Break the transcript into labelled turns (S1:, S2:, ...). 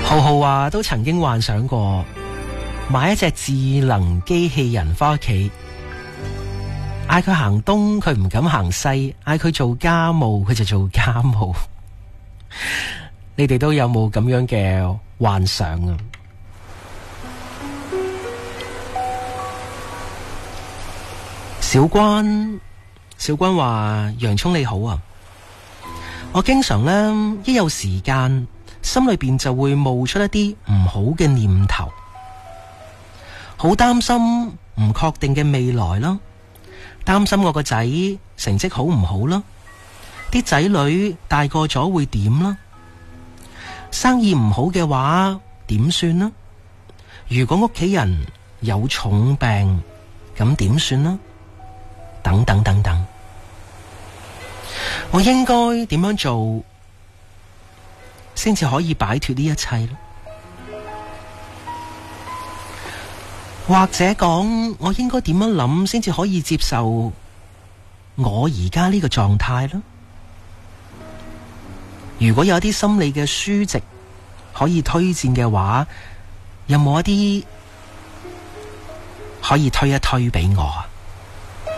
S1: 浩浩話都曾經幻想過買一隻智能機器人返屋企，嗌佢行東佢唔敢行西，嗌佢做家務佢就做家務。你哋都有冇咁樣嘅幻想啊？小關話洋蔥你好啊，我經常呢，一有時間心裏邊就會冒出一啲唔好嘅念頭，好擔心唔確定嘅未來啦，擔心我個仔成績好唔好啦，啲仔女大個咗會點啦，生意唔好嘅話點算啦，如果屋企人有重病咁點算啦，等等等等，我應該點樣做先至可以擺脫呢一切呢？或者講，我應該點樣諗先至可以接受我而家呢個狀態呢？如果有啲心理嘅書籍可以推薦嘅話，有冇一啲可以推一推俾我啊？